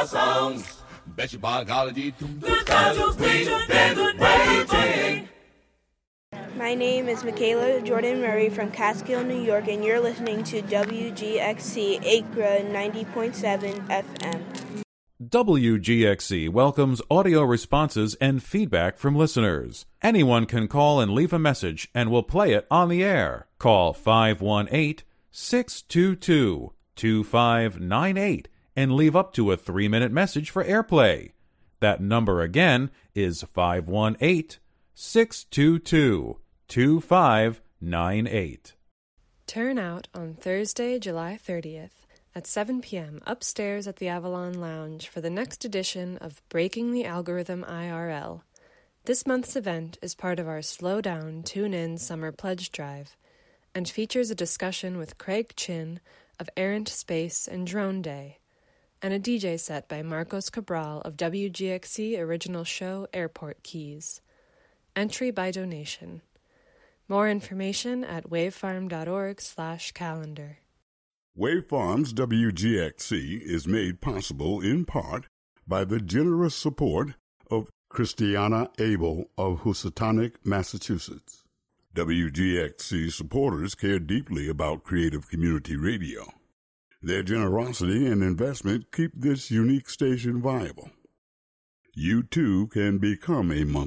songs. Bet you by golly, good times we've been waiting. My name is Michaela Jordan Murray from Catskill, New York, and you're listening to WGXC Acra 90.7 FM. WGXC welcomes audio responses and feedback from listeners. Anyone can call and leave a message, and we'll play it on the air. Call 518-622-2598 and leave up to a 3-minute message for airplay. That number again is 518-622-2598. Turn out on Thursday, July 30th at 7 p.m. upstairs at the Avalon Lounge for the next edition of Breaking the Algorithm IRL. This month's event is part of our Slow Down, Tune In Summer Pledge Drive and features a discussion with Craig Chin of Errant Space and Drone Day, and a DJ set by Marcos Cabral of WGXC original show Airport Keys. Entry by donation. More information at wavefarm.org/calendar. Wave Farms WGXC is made possible in part by the generous support of Christiana Abel of Housatonic, Massachusetts. WGXC supporters care deeply about creative community radio. Their generosity and investment keep this unique station viable. You too can become a monthly